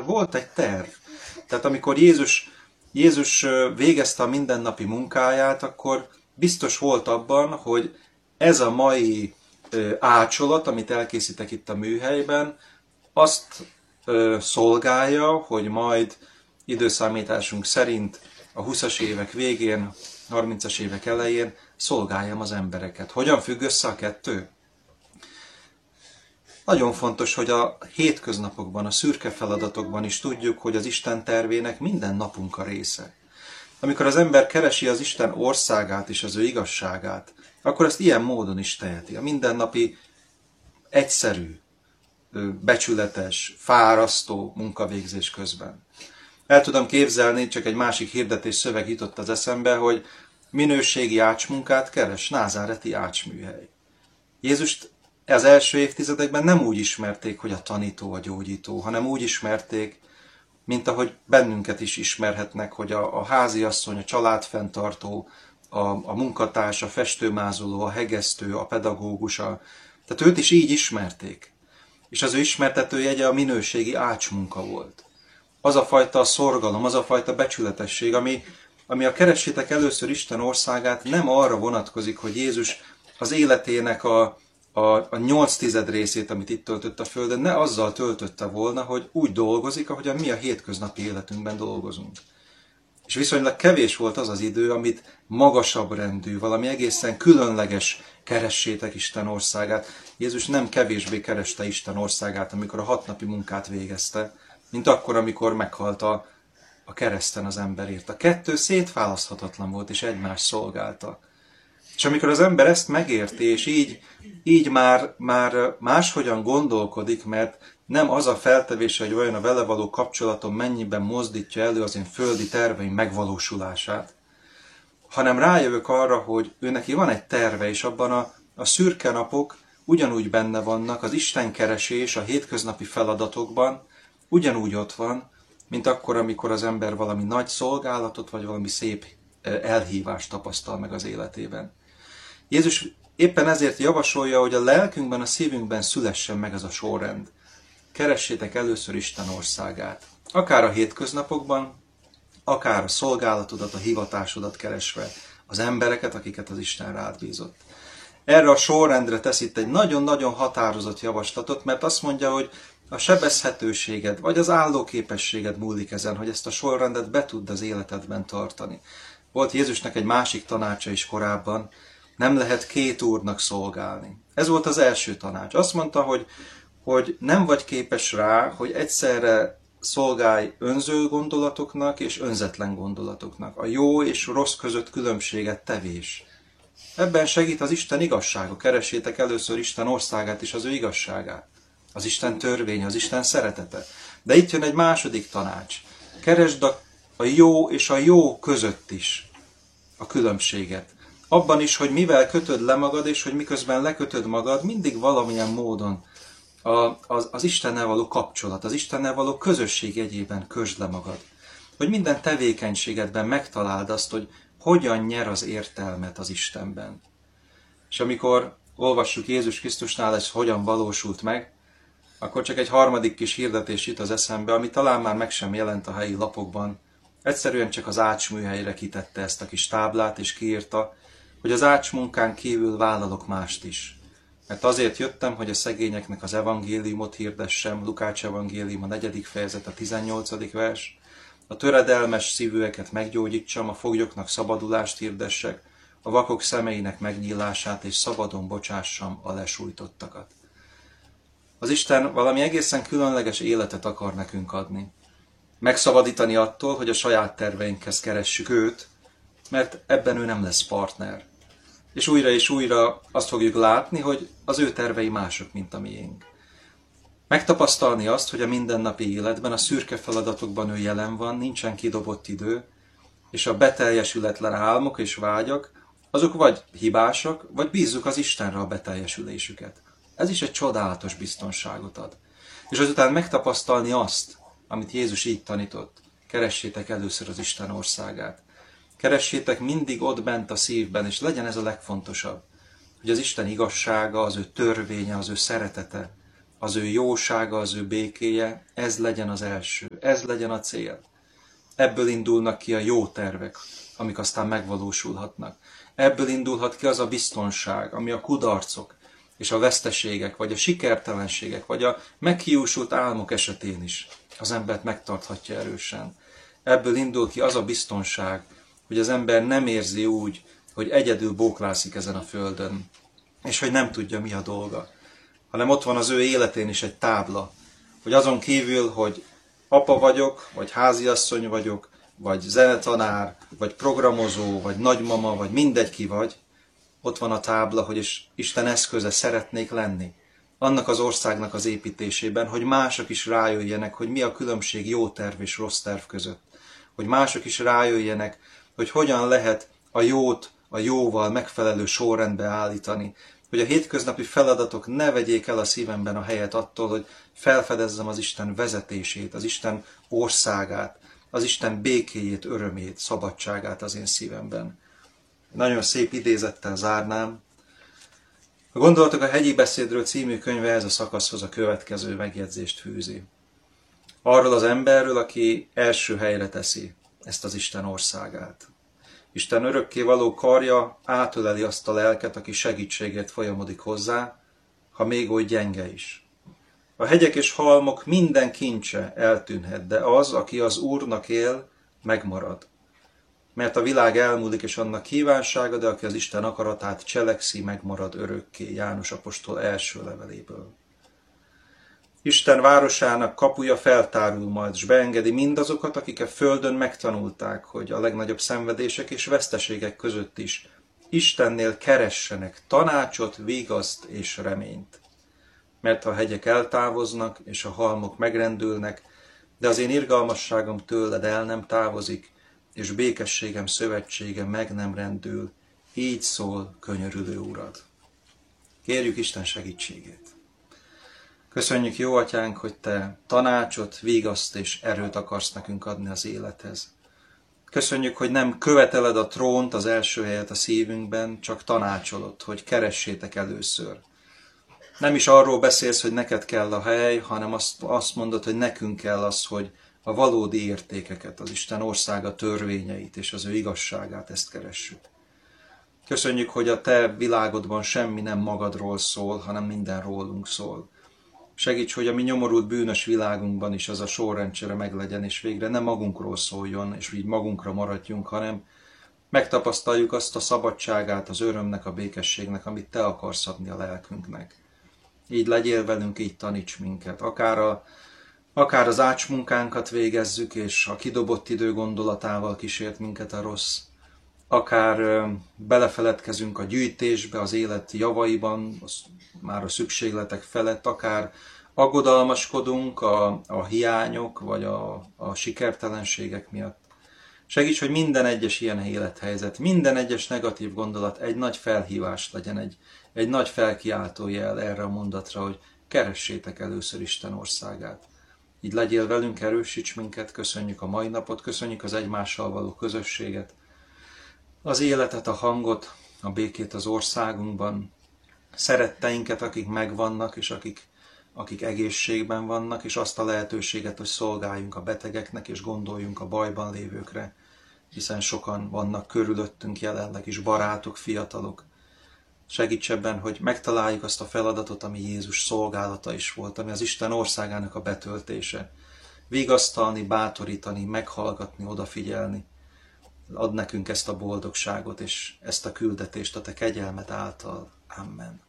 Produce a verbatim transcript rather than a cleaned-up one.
volt egy terv. Tehát amikor Jézus, Jézus végezte a mindennapi munkáját, akkor biztos volt abban, hogy ez a mai ácsolat, amit elkészítek itt a műhelyben, azt szolgálja, hogy majd időszámításunk szerint a huszas évek végén, harmincas évek elején szolgáljam az embereket. Hogyan függ össze a kettő? Nagyon fontos, hogy a hétköznapokban, a szürke feladatokban is tudjuk, hogy az Isten tervének minden napunk a része. Amikor az ember keresi az Isten országát és az ő igazságát, akkor ezt ilyen módon is teheti. A mindennapi, egyszerű, becsületes, fárasztó munkavégzés közben. El tudom képzelni, csak egy másik hirdetés szöveg jutott az eszembe, hogy minőségi ácsmunkát keres, názáreti ácsműhely. Jézust az első évtizedekben nem úgy ismerték, hogy a tanító, a gyógyító, hanem úgy ismerték, mint ahogy bennünket is ismerhetnek, hogy a, a háziasszony, a családfenntartó, a, a munkatárs, a festőmázoló, a hegesztő, a pedagógus, a, tehát őt is így ismerték. És az ő ismertető jegye a minőségi ácsmunka volt. Az a fajta szorgalom, az a fajta becsületesség, ami, ami a keressétek először Isten országát nem arra vonatkozik, hogy Jézus az életének a, a, a nyolc tized részét, amit itt töltött a földön, ne azzal töltötte volna, hogy úgy dolgozik, ahogyan mi a hétköznapi életünkben dolgozunk. És viszonylag kevés volt az az idő, amit magasabb rendű, valami egészen különleges keressétek Isten országát. Jézus nem kevésbé kereste Isten országát, amikor a hatnapi munkát végezte, mint akkor, amikor meghalt a, a kereszten az emberért. A kettő szétválaszthatatlan volt, és egymást szolgálta. És amikor az ember ezt megérti, és így, így már, már máshogyan gondolkodik, mert nem az a feltevése, hogy olyan a vele való kapcsolatom mennyiben mozdítja elő az én földi terveim megvalósulását, hanem rájövök arra, hogy ő neki van egy terve, és abban a, a szürke napok ugyanúgy benne vannak, az istenkeresés a hétköznapi feladatokban ugyanúgy ott van, mint akkor, amikor az ember valami nagy szolgálatot, vagy valami szép elhívást tapasztal meg az életében. Jézus éppen ezért javasolja, hogy a lelkünkben, a szívünkben szülessen meg ez a sorrend. Keressétek először Isten országát. Akár a hétköznapokban, akár a szolgálatodat, a hivatásodat keresve, az embereket, akiket az Isten rád bízott. Erre a sorrendre tesz itt egy nagyon-nagyon határozott javaslatot, mert azt mondja, hogy a sebezhetőséged, vagy az állóképességed múlik ezen, hogy ezt a sorrendet be tudd az életedben tartani. Volt Jézusnak egy másik tanácsa is korábban, nem lehet két úrnak szolgálni. Ez volt az első tanács. Azt mondta, hogy, hogy nem vagy képes rá, hogy egyszerre szolgálj önző gondolatoknak és önzetlen gondolatoknak. A jó és rossz között különbséget tevés. Ebben segít az Isten igazsága. Keressétek először Isten országát és az ő igazságát. Az Isten törvénye, az Isten szeretete. De itt jön egy második tanács. Keresd a, a jó és a jó között is a különbséget. Abban is, hogy mivel kötöd le magad, és hogy miközben lekötöd magad, mindig valamilyen módon a, az, az Istennel való kapcsolat, az Istennel való közösség jegyében kösd le magad. Hogy minden tevékenységedben megtaláld azt, hogy hogyan nyer az értelmet az Istenben. És amikor olvassuk Jézus Krisztusnál, ez hogyan valósult meg, akkor csak egy harmadik kis hirdetés jut az eszembe, ami talán már meg sem jelent a helyi lapokban. Egyszerűen csak az ácsműhelyre kitette ezt a kis táblát, és kiírta, hogy az ácsmunkán kívül vállalok mást is. Mert azért jöttem, hogy a szegényeknek az evangéliumot hirdessem, Lukács evangélium, a negyedik fejezet, a tizennyolcadik vers, a töredelmes szívűeket meggyógyítsam, a foglyoknak szabadulást hirdessek, a vakok szemeinek megnyílását, és szabadon bocsássam a lesújtottakat. Az Isten valami egészen különleges életet akar nekünk adni. Megszabadítani attól, hogy a saját terveinkhez keressük őt, mert ebben ő nem lesz partner. És újra és újra azt fogjuk látni, hogy az ő tervei mások, mint a miénk. Megtapasztalni azt, hogy a mindennapi életben, a szürke feladatokban ő jelen van, nincsen kidobott idő, és a beteljesületlen álmok és vágyak, azok vagy hibásak, vagy bízzuk az Istenre a beteljesülésüket. Ez is egy csodálatos biztonságot ad. És azután megtapasztalni azt, amit Jézus így tanított. Keressétek először az Isten országát. Keressétek mindig ott bent a szívben, és legyen ez a legfontosabb, hogy az Isten igazsága, az ő törvénye, az ő szeretete, az ő jósága, az ő békéje, ez legyen az első. Ez legyen a cél. Ebből indulnak ki a jó tervek, amik aztán megvalósulhatnak. Ebből indulhat ki az a biztonság, ami a kudarcok és a veszteségek, vagy a sikertelenségek, vagy a meghiúsult álmok esetén is az embert megtarthatja erősen. Ebből indul ki az a biztonság, hogy az ember nem érzi úgy, hogy egyedül bóklászik ezen a földön, és hogy nem tudja, mi a dolga, hanem ott van az ő életén is egy tábla, hogy azon kívül, hogy apa vagyok, vagy háziasszony vagyok, vagy zenetanár, vagy programozó, vagy nagymama, vagy mindegy ki vagy, ott van a tábla, hogy Isten eszköze szeretnék lenni. Annak az országnak az építésében, hogy mások is rájöjjenek, hogy mi a különbség jó terv és rossz terv között. Hogy mások is rájöjjenek, hogy hogyan lehet a jót a jóval megfelelő sorrendbe állítani. Hogy a hétköznapi feladatok ne vegyék el a szívemben a helyet attól, hogy felfedezzem az Isten vezetését, az Isten országát, az Isten békéjét, örömét, szabadságát az én szívemben. Nagyon szép idézettel zárnám. A Gondolatok a hegyi beszédről című könyve ez a szakaszhoz a következő megjegyzést fűzi. Arról az emberről, aki első helyre teszi ezt az Isten országát. Isten örökkévaló karja átöleli azt a lelket, aki segítségért folyamodik hozzá, ha még oly gyenge is. A hegyek és halmok minden kincse eltűnhet, de az, aki az Úrnak él, megmarad. Mert a világ elmúlik és annak kívánsága, de aki az Isten akaratát cselekszi, megmarad örökké. János apostol első leveléből. Isten városának kapuja feltárul majd, s beengedi mindazokat, akik a földön megtanulták, hogy a legnagyobb szenvedések és veszteségek között is Istennél keressenek tanácsot, vigaszt és reményt. Mert a hegyek eltávoznak, és a halmok megrendülnek, de az én irgalmasságom tőled el nem távozik, és békességem szövetsége meg nem rendül, így szól könyörülő Urad. Kérjük Isten segítségét. Köszönjük, jó Atyánk, hogy Te tanácsot, vigaszt és erőt akarsz nekünk adni az élethez. Köszönjük, hogy nem követeled a trónt, az első helyet a szívünkben, csak tanácsolod, hogy keressétek először. Nem is arról beszélsz, hogy neked kell a hely, hanem azt, azt mondod, hogy nekünk kell az, hogy a valódi értékeket, az Isten országa törvényeit és az ő igazságát, ezt keressük. Köszönjük, hogy a Te világodban semmi nem magadról szól, hanem minden rólunk szól. Segíts, hogy a mi nyomorult bűnös világunkban is az a sorrendcsere meglegyen, és végre nem magunkról szóljon, és így magunkra maradjunk, hanem megtapasztaljuk azt a szabadságát, az örömnek, a békességnek, amit Te akarsz adni a lelkünknek. Így legyél velünk, így taníts minket. Akár, a, akár az ácsmunkánkat végezzük, és a kidobott idő gondolatával kísért minket a rossz, akár belefeledkezünk a gyűjtésbe, az élet javaiban, már a szükségletek felett, akár aggodalmaskodunk a, a hiányok vagy a, a sikertelenségek miatt. Segíts, hogy minden egyes ilyen élethelyzet, minden egyes negatív gondolat egy nagy felhívás legyen, egy, egy nagy felkiáltójel erre a mondatra, hogy keressétek először Isten országát. Így legyél velünk, erősíts minket, köszönjük a mai napot, köszönjük az egymással való közösséget, az életet, a hangot, a békét az országunkban, szeretteinket, akik megvannak, és akik, akik egészségben vannak, és azt a lehetőséget, hogy szolgáljunk a betegeknek, és gondoljunk a bajban lévőkre, hiszen sokan vannak körülöttünk jelenleg is, barátok, fiatalok. Segíts ebben, hogy megtaláljuk azt a feladatot, ami Jézus szolgálata is volt, ami az Isten országának a betöltése. Vigasztalni, bátorítani, meghallgatni, odafigyelni. Ad nekünk ezt a boldogságot és ezt a küldetést a Te kegyelmed által. Amen.